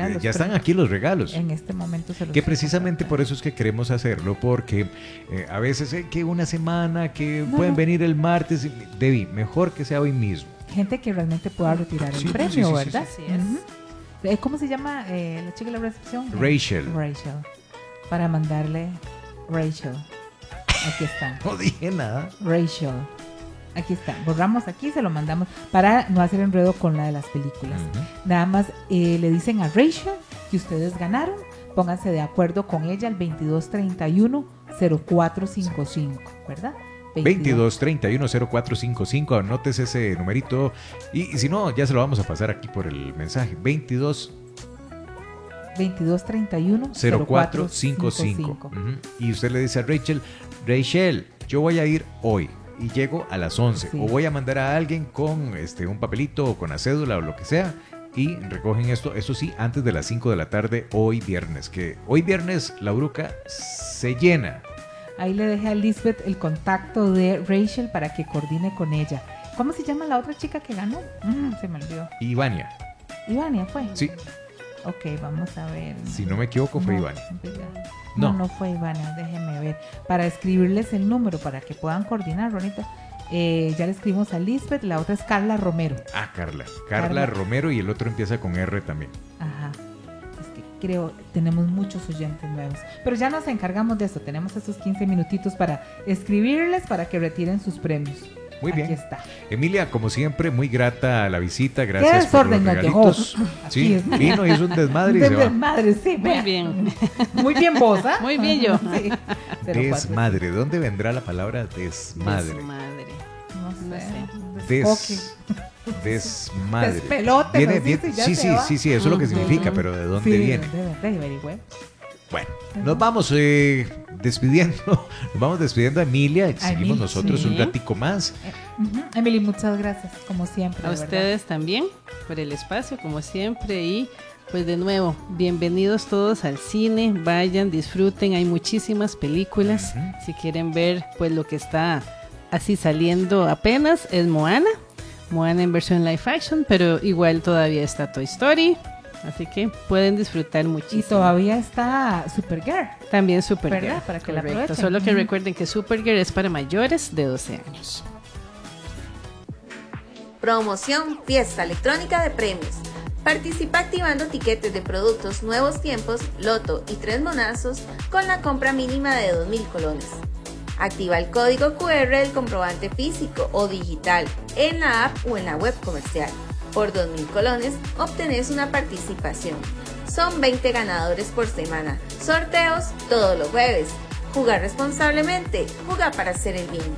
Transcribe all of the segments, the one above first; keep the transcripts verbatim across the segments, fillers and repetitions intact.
regalos. Ya están aquí los regalos. En este momento se los Que precisamente por eso es que queremos hacerlo, porque eh, a veces eh, que una semana, que No, pueden no. venir el martes. Debbie, mejor que sea hoy mismo. Gente que realmente pueda retirar Sí, el sí, premio, sí, sí, ¿verdad? sí, sí. Así es. Ujú. Eh, ¿Cómo se llama eh, la chica de la recepción? Rachel. Rachel. Para mandarle Rachel. Aquí está. No dije nada. Rachel. Aquí está. Borramos aquí, se lo mandamos para no hacer enredo con la de las películas. Ujú. Nada más eh, le dicen a Rachel que ustedes ganaron. Pónganse de acuerdo con ella al veintidós treinta y uno cero cuatro cincuenta y cinco, ¿verdad? veintidós treinta y uno cero cuatro cincuenta y cinco, anotes ese numerito. Y, y si no, ya se lo vamos a pasar aquí por el mensaje. veintidós veintidós treinta y uno cero cuatro cincuenta y cinco. Ujú. Y usted le dice a Rachel, Rachel, yo voy a ir hoy y llego a las once. Sí. O voy a mandar a alguien con este, un papelito o con la cédula o lo que sea. Y recogen esto, eso sí, antes de las cinco de la tarde, hoy viernes. Que hoy viernes la bruca se llena. Ahí le dejé a Lisbeth el contacto de Rachel para que coordine con ella. ¿Cómo se llama la otra chica que ganó? Mm, se me olvidó. Ivania, Ivania fue. sí, Ok, vamos a ver. si no me equivoco fue No, Ivania. No, No. no fue Ivania, déjenme ver. Para escribirles el número para que puedan coordinar, Ronita. Eh, ya le escribimos a Lisbeth, la otra es Carla Romero. Ah, Carla. Carla. Carla. Romero y el otro empieza con R también. Ajá. Es que creo, tenemos muchos oyentes nuevos. Pero ya nos encargamos de eso. Tenemos esos quince minutitos para escribirles para que retiren sus premios. Muy bien. Aquí está. Emilia, como siempre, muy grata la visita. Gracias Qué por los desorden nos regalitos. dejó. Sí, Aquí es. vino, hizo un desmadre y se va. Desmadre, sí. Muy vea. bien. Muy bien vos, ¿ah? Muy bien yo. Sí. Cero cuatro. Desmadre. ¿De dónde vendrá la palabra desmadre? Desmadre. No sé. No sé. Des, desmadre. Despelote, Viene, nos viene- dice y ya sí, se sí, va. sí, sí, eso es lo que Ujú. significa, pero ¿de dónde Sí, viene? de verdad, averigüé. Bueno, nos vamos eh, despidiendo, nos vamos despidiendo a Emilia y seguimos Emilia, nosotros sí. un ratico más. Eh, ujú. Emily, muchas gracias, como siempre. A de verdad. ustedes también por el espacio, como siempre. Y pues de nuevo, bienvenidos todos al cine. Vayan, disfruten. Hay muchísimas películas. Ujú. Si quieren ver pues lo que está así saliendo apenas, es Moana. Moana en versión live action, pero igual todavía está Toy Story. Así que pueden disfrutar Y muchísimo. todavía está Supergirl. También Supergirl. ¿Verdad? Para que la correcto. aprovechen. Solo que Ujú. recuerden que Supergirl es para mayores de doce años. Promoción Fiesta Electrónica de Premios. Participa activando tiquetes de productos Nuevos Tiempos, Loto y Tres Monazos con la compra mínima de dos mil colones. Activa el código cu erre del comprobante físico o digital en la app o en la web comercial. Por dos mil colones obtenés una participación. Son veinte ganadores por semana. Sorteos todos los jueves. Jugar responsablemente. Jugar para hacer el bien.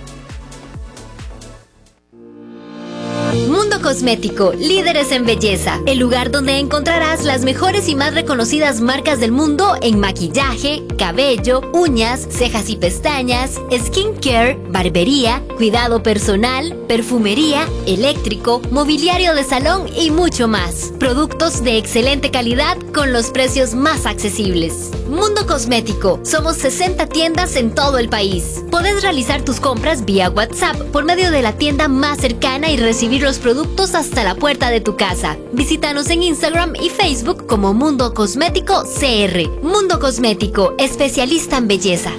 Mundo Cosmético, líderes en belleza. El lugar donde encontrarás las mejores y más reconocidas marcas del mundo en maquillaje, cabello, uñas, cejas y pestañas, skincare, barbería, cuidado personal, perfumería, eléctrico, mobiliario de salón y mucho más. Productos de excelente calidad con los precios más accesibles. Mundo Cosmético, somos sesenta tiendas en todo el país. Podés realizar tus compras vía WhatsApp por medio de la tienda más cercana y recibir los productos hasta la puerta de tu casa. Visítanos en Instagram y Facebook como Mundo Cosmético C R. Mundo Cosmético, especialista en belleza.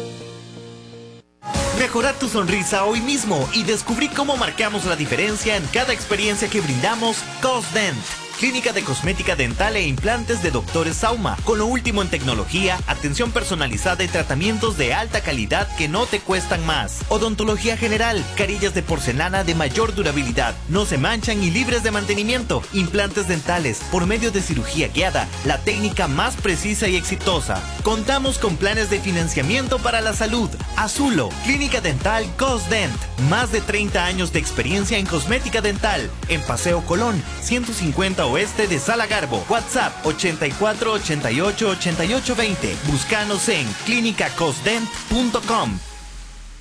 Mejora tu sonrisa hoy mismo y descubrí cómo marcamos la diferencia en cada experiencia que brindamos Cosdent. Clínica de cosmética dental e implantes de Doctor Sauma, con lo último en tecnología, atención personalizada y tratamientos de alta calidad que no te cuestan más. Odontología general, carillas de porcelana de mayor durabilidad, no se manchan y libres de mantenimiento. Implantes dentales, por medio de cirugía guiada, la técnica más precisa y exitosa. Contamos con planes de financiamiento para la salud. Azulo, Clínica Dental Cosdent. Más de treinta años de experiencia en cosmética dental. En Paseo Colón, ciento cincuenta Oeste de Sala Garbo. WhatsApp ochenta y cuatro ochenta y ocho ochenta y ocho veinte. Búscanos en clínica cosdent punto com.